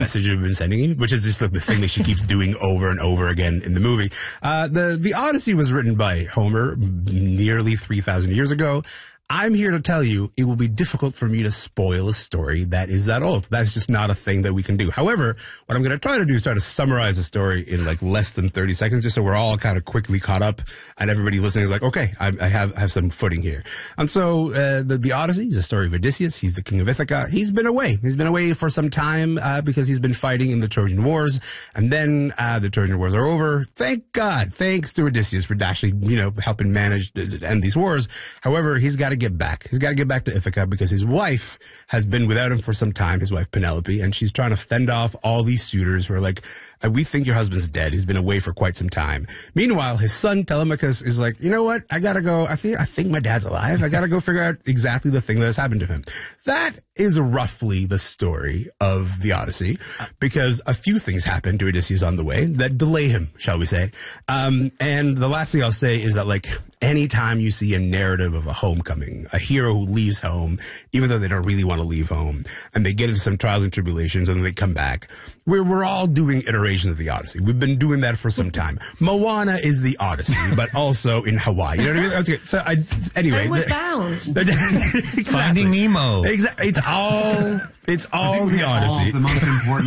message I've been sending you, which is just like the thing that she keeps doing over and over again in the movie. The Odyssey was written by Homer nearly 3,000 years ago. I'm here to tell you it will be difficult for me to spoil a story that is that old. That's just not a thing that we can do. However, what I'm going to try to do is try to summarize the story in like less than 30 seconds, just so we're all kind of quickly caught up and everybody listening is like, okay, I have some footing here. And so the Odyssey is a story of Odysseus. He's the king of Ithaca. He's been away. He's been away for some time because he's been fighting in the Trojan Wars. And then the Trojan Wars are over. Thank God. Thanks to Odysseus for actually, helping manage to end these wars. However, he's got to get back. He's got to get back to Ithaca because his wife has been without him for some time, his wife Penelope, and she's trying to fend off all these suitors who are like, we think your husband's dead. He's been away for quite some time. Meanwhile, his son Telemachus is like, you know what? I gotta go. I think my dad's alive. I gotta go figure out exactly the thing that has happened to him. That is roughly the story of the Odyssey, because a few things happen to Odysseus on the way that delay him, shall we say. And the last thing I'll say is that, like, anytime you see a narrative of a homecoming, a hero who leaves home, even though they don't really want to leave home, and they get into some trials and tribulations and then they come back, we're all doing iterations of the Odyssey. We've been doing that for some time. Moana is the Odyssey, but also in Hawaii. You know what I mean? Okay, so anyway. And we're bound. Exactly. Finding Nemo. Exactly. It's all the Odyssey. All the most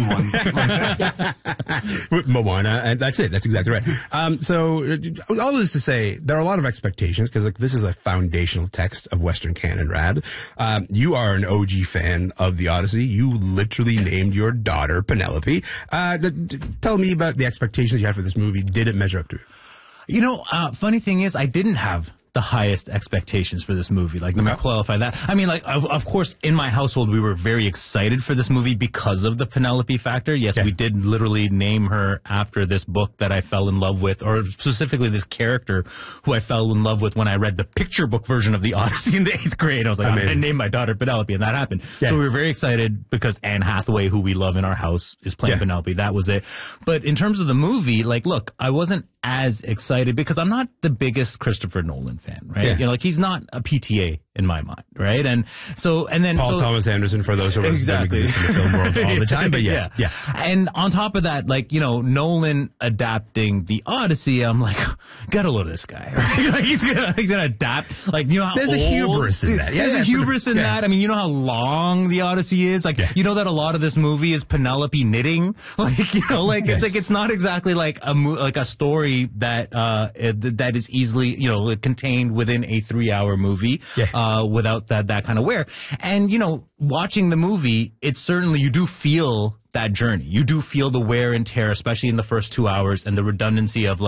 important ones. Moana, and that's it. That's exactly right. So all this to say, there are a lot of expectations because like this is a foundational text of Western canon. Rad, you are an OG fan of the Odyssey. You literally named your daughter Penelope. Tell me about the expectations you had for this movie. Did it measure up to it? Funny thing is, I didn't have the highest expectations for this movie. Like, let me qualify that. I mean, like, of course, in my household, we were very excited for this movie because of the Penelope factor. Yes, we did literally name her after this book that I fell in love with, or specifically this character who I fell in love with when I read the picture book version of the Odyssey in the 8th grade. I was like, I'm going to name my daughter Penelope, and that happened. Yeah. So we were very excited because Anne Hathaway, who we love in our house, is playing Penelope. That was it. But in terms of the movie, like, look, I wasn't as excited because I'm not the biggest Christopher Nolan fan, right? Like, he's not a PTA in my mind, right? And then Paul Thomas Anderson, for those of us who don't exist in the film world all the time, but yes. Yeah. And on top of that, like, Nolan adapting the Odyssey, I'm like, get a load of this guy, right? Like, he's gonna adapt, like, how there's a hubris in that. There's a hubris in that. I mean, you know how long the Odyssey is? Like, you know that a lot of this movie is Penelope knitting? Like, it's like, it's not exactly like a story that that is easily, contained within a 3-hour movie. Without that kind of wear. And, watching the movie, it's certainly, you do feel that journey. You do feel the wear and tear, especially in the first 2 hours, and the redundancy of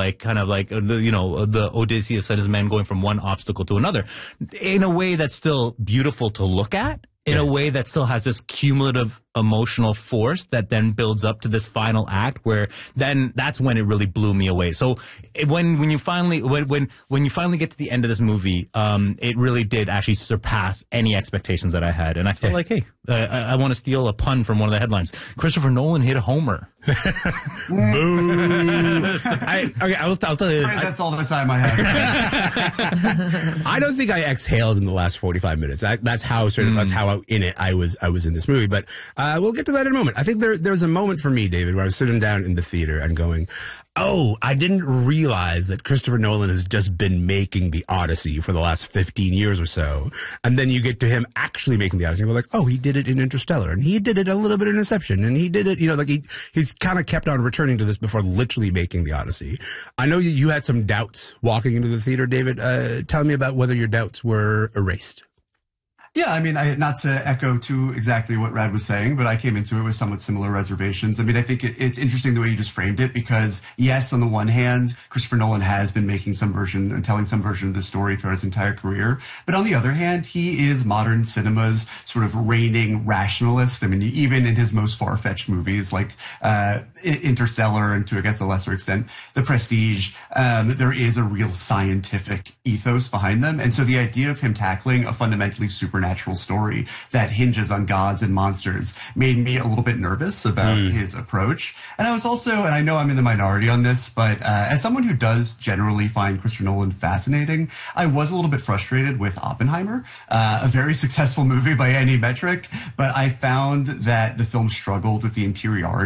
the Odysseus and his men going from one obstacle to another in a way that's still beautiful to look at, in a way that still has this cumulative emotional force that then builds up to this final act, where then that's when it really blew me away. So when you finally get to the end of this movie, it really did actually surpass any expectations that I had. And I felt like, hey, I want to steal a pun from one of the headlines. Christopher Nolan hit a homer. Boo! I'll tell you this. That's all the time I have. I don't think I exhaled in the last 45 minutes. That's how in it I was in this movie. But we'll get to that in a moment. I think there's a moment for me, David, where I was sitting down in the theater and going, oh, I didn't realize that Christopher Nolan has just been making the Odyssey for the last 15 years or so. And then you get to him actually making the Odyssey, and we're like, oh, he did it in Interstellar, and he did it a little bit in Inception, and he did it, he's kind of kept on returning to this before literally making the Odyssey. I know you had some doubts walking into the theater, David. Tell me about whether your doubts were erased. Yeah, I mean, not to echo to exactly what Rad was saying, but I came into it with somewhat similar reservations. I mean, I think it's interesting the way you just framed it, because yes, on the one hand, Christopher Nolan has been making some version and telling some version of the story throughout his entire career. But on the other hand, he is modern cinema's sort of reigning rationalist. I mean, even in his most far-fetched movies like Interstellar and to, I guess, a lesser extent, The Prestige, there is a real scientific ethos behind them. And so the idea of him tackling a fundamentally supernatural supernatural story that hinges on gods and monsters made me a little bit nervous about his approach. And I was also, and I know I'm in the minority on this, but as someone who does generally find Christopher Nolan fascinating, I was a little bit frustrated with Oppenheimer, a very successful movie by any metric, but I found that the film struggled with the interiority